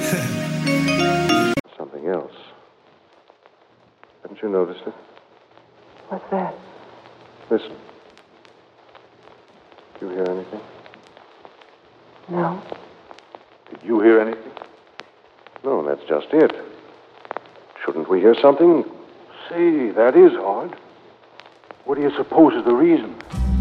Something else. Haven't you noticed it? What's that? Listen. Did you hear anything? No. Did you hear anything? No, that's just it. Shouldn't we hear something? Say, that is odd. What do you suppose is the reason?